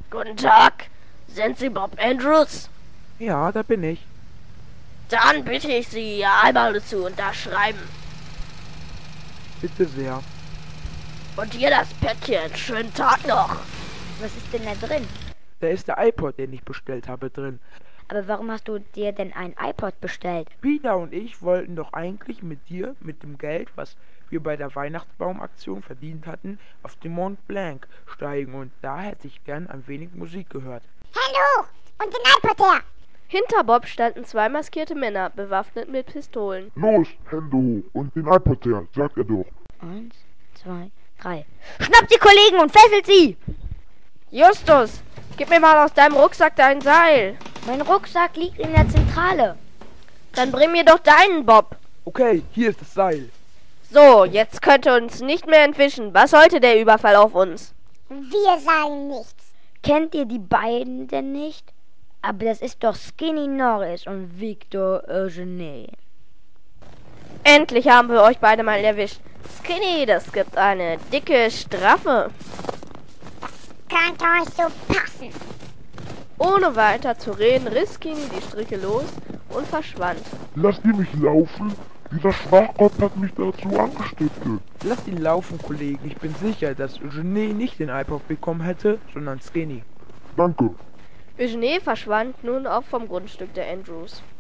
Guten Tag. Sind Sie Bob Andrews? Ja, da bin ich. Dann bitte ich Sie, einmal zu unterschreiben. Bitte sehr. Und hier das Päckchen. Schönen Tag noch. Was ist denn da drin? Da ist der iPod, den ich bestellt habe, drin. Aber warum hast du dir denn ein iPod bestellt? Peter und ich wollten doch eigentlich mit dir, mit dem Geld, was wir bei der Weihnachtsbaumaktion verdient hatten, auf den Mont Blanc steigen. Und da hätte ich gern ein wenig Musik gehört. Hände hoch und den iPod her! Hinter Bob standen zwei maskierte Männer, bewaffnet mit Pistolen. Los, Hände hoch und den iPod her, sagt er doch. 1, 2, 3. Schnappt die Kollegen und fesselt sie! Justus, gib mir mal aus deinem Rucksack dein Seil. Mein Rucksack liegt in der Zentrale. Dann bring mir doch deinen, Bob. Okay, hier ist das Seil. So, jetzt könnte uns nicht mehr entwischen. Was sollte der Überfall auf uns? Wir sagen nichts. Kennt ihr die beiden denn nicht? Aber das ist doch Skinny Norris und Victor Eugene. Endlich haben wir euch beide mal erwischt. Skinny, das gibt eine dicke Strafe. Könnte euch so passen. Ohne weiter zu reden, riss Skinny die Stricke los und verschwand. Lasst ihr mich laufen? Dieser Schwachkopf hat mich dazu angestiftet. Lasst ihn laufen, Kollegen. Ich bin sicher, dass Eugenie nicht den iPod bekommen hätte, sondern Skinny. Danke. Eugene verschwand nun auch vom Grundstück der Andrews.